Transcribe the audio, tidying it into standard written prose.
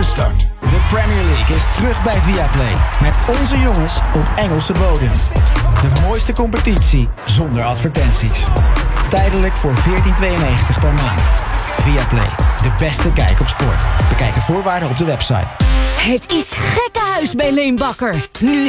de start. De Premier League is terug bij Viaplay. Met onze jongens op Engelse bodem. De mooiste competitie zonder advertenties. Tijdelijk voor €14,92 per maand. Viaplay, de beste kijk op sport. Bekijk de voorwaarden op de website. Het is gekkenhuis bij Leenbakker. Nu